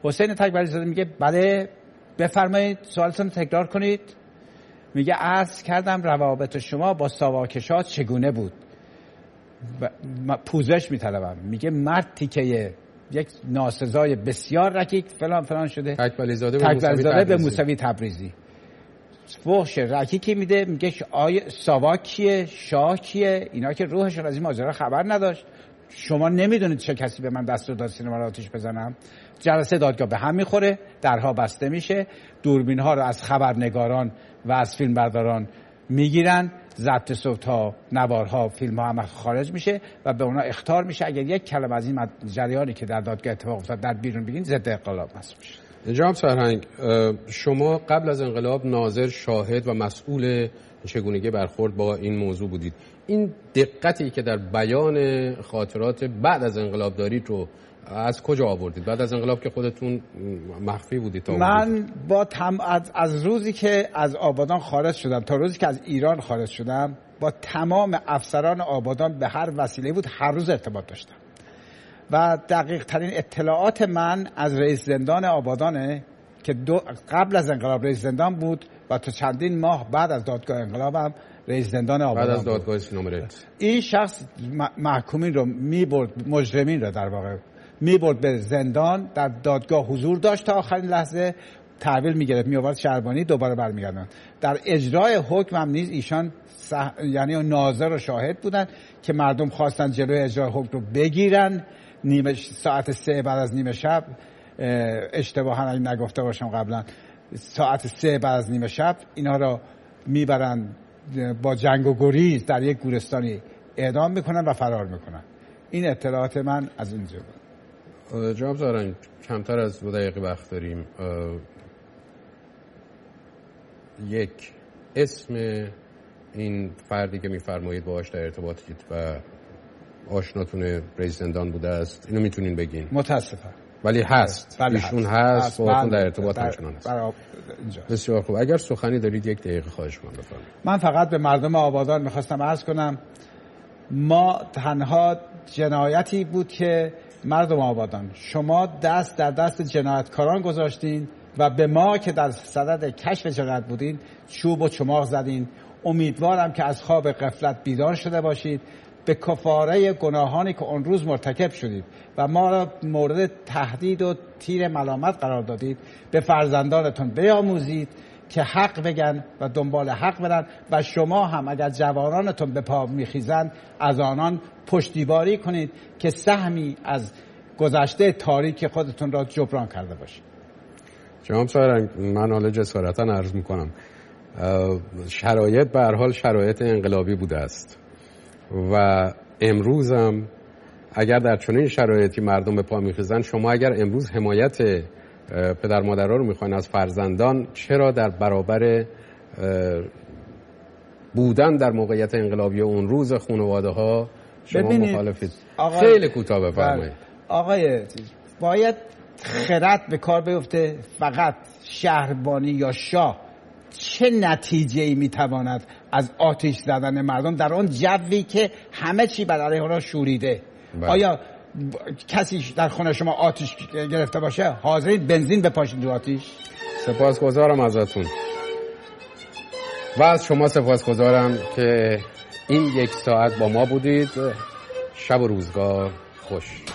حسین تکبریزاده میگه بله بفرمایید سوالتون تکرار کنید. میگه عرض کردم روابط شما با ساواکشات چگونه بود؟ پوزش میطلبم. میگه مردی که یک ناسزای بسیار رکیک فلان فلان شده. تکبریزاده به موسوی تبریزی فحش رکیکی میده. میگه ساواک کیه، شاه کیه، اینا که روحشون از این ماجرا خبر نداشت. شما نمیدونید چه کسی به من دستور داد سینما رو آتیش بزنم. جلسه دادگاه به هم میخوره، درها بسته میشه، دوربین ها رو از خبرنگاران و از فیلمبرداران میگیرن، ضبط صوت ها، نوارها، فیلم ها هم خارج میشه و به اونا اخطار میشه اگر یک کلمه از این جریانی که در دادگاه اتفاق افتاد در بیرون بگین ضد انقلاب محسوب میشه. جناب سرهنگ، شما قبل از انقلاب ناظر، شاهد و مسئول چگونگی برخورد با این موضوع بودید. این دقتی که در بیان خاطرات بعد از انقلاب دارید رو از کجا آوردید؟ بعد از انقلاب که خودتون مخفی بودید تا من با از روزی که از آبادان خارج شدم تا روزی که از ایران خارج شدم با تمام افسران آبادان به هر وسیله بود هر روز ارتباط داشتم و دقیق ترین اطلاعات من از رئیس زندان آبادانه که قبل از انقلاب رئیس زندان بود و تا چندین ماه بعد از دادگاه انقلابم رئیس زندان آبادان بعد از دادگاه سینما. این شخص محکومین رو میبرد، مجرمین رو در واقع میبرد به زندان، در دادگاه حضور داشت تا آخرین لحظه، تحویل میگرفت میآورد شهربانی، دوباره برمیگردن. در اجرای حکم هم نیز ایشان یعنی ناظر و شاهد بودن که مردم خواستن جلوی اجرای حکم رو بگیرن. ساعت 3 بعد از نیمه شب، اشتباها اگه نگفته باشم قبلا، ساعت 3 بعد از نیمه شب اینا رو میبرن با جنگ و گریز در یک گورستانی اعدام میکنن و فرار میکنن. این اطلاعات من از اینجا بود. جناب سرهنگ، کمتر از 2 دقیقه وقت داریم. یک اسم این فردی که میفرمایید باهاش در ارتباطید و آشناتون رئیس زندان بوده است، اینو میتونین بگین؟ متاسفم ولی هست. ایشون هست باهاتون در ارتباط همچنان هست. بسیار خوب. اگر سخنی دارید 1 دقیقه خواهش می‌کنم بفرمایید. من فقط به مردم آبادان میخواستم عرض کنم ما تنها جنایتی بود که مردم آبادان شما دست در دست جنایتکاران گذاشتین و به ما که در صدد کشف جنایت بودین چوب و چماق زدین. امیدوارم که از خواب غفلت بیدار شده باشید، به کفاره گناهانی که اون روز مرتکب شدید و ما را مورد تهدید و تیر ملامت قرار دادید به فرزندانتون بیاموزید که حق بگن و دنبال حق برن و شما هم اگر جوانانتون به پا میخیزن از آنان پشتیبانی کنید که سهمی از گذشته تاریک خودتون را جبران کرده باشید. جناب سرهنگ، من حالا جسارتا عرض میکنم شرایط به هر حال شرایط انقلابی بوده است و امروز هم اگر در چنین شرایطی مردم به پا میخیزن، شما اگر امروز حمایت پدر مادرها رو میخواین از فرزندان، چرا در برابر بودن در موقعیت انقلابی اون روز خانواده ها شما مخالفید؟ خیلی کوتاه بفرمایید. آقای باید خرد به کار بیفته. فقط شهربانی یا شاه چه نتیجه‌ای میتواند از آتش زدن مردم در آن جوی که همه چی بر علیه آنها شوریده؟ آیا کسی در خونه شما آتش گرفته باشه حاضرین بنزین بپاشید رو آتش؟ سپاسگزارم ازتون و از شما سپاسگزارم که این 1 ساعت با ما بودید. شب و روزگار خوش.